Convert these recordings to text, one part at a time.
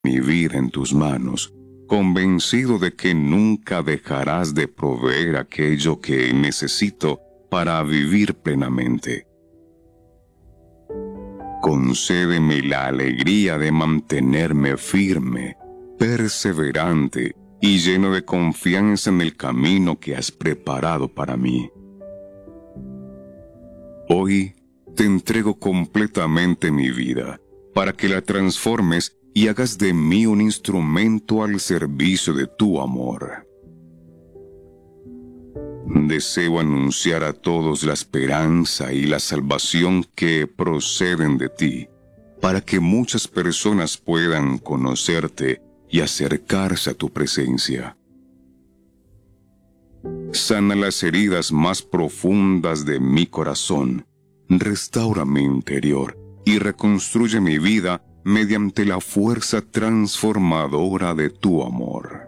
mi vida en tus manos, convencido de que nunca dejarás de proveer aquello que necesito para vivir plenamente. Concédeme la alegría de mantenerme firme, perseverante y lleno de confianza en el camino que has preparado para mí. Hoy te entrego completamente mi vida, para que la transformes y hagas de mí un instrumento al servicio de tu amor. Deseo anunciar a todos la esperanza y la salvación que proceden de ti, para que muchas personas puedan conocerte y acercarse a tu presencia. Sana las heridas más profundas de mi corazón, restaura mi interior y reconstruye mi vida mediante la fuerza transformadora de tu amor.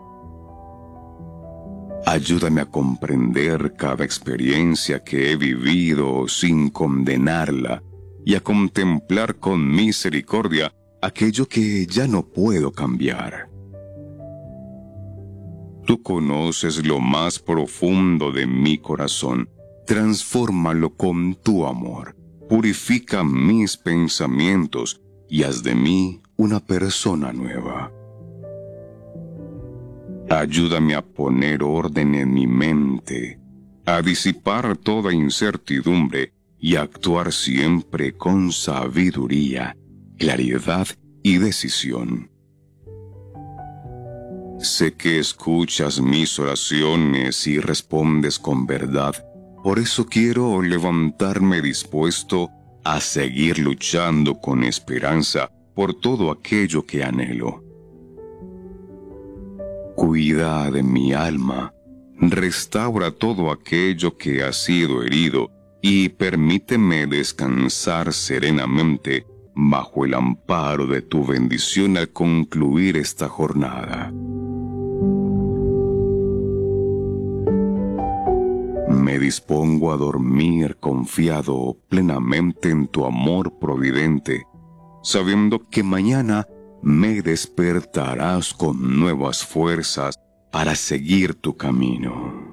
Ayúdame a comprender cada experiencia que he vivido sin condenarla y a contemplar con misericordia aquello que ya no puedo cambiar. Tú conoces lo más profundo de mi corazón. Transfórmalo con tu amor. Purifica mis pensamientos y haz de mí una persona nueva. Ayúdame a poner orden en mi mente, a disipar toda incertidumbre y a actuar siempre con sabiduría, claridad y decisión. Sé que escuchas mis oraciones y respondes con verdad. Por eso quiero levantarme dispuesto a seguir luchando con esperanza por todo aquello que anhelo. Cuida de mi alma, restaura todo aquello que ha sido herido y permíteme descansar serenamente bajo el amparo de tu bendición al concluir esta jornada. Me dispongo a dormir confiado plenamente en tu amor providente, sabiendo que mañana me despertarás con nuevas fuerzas para seguir tu camino.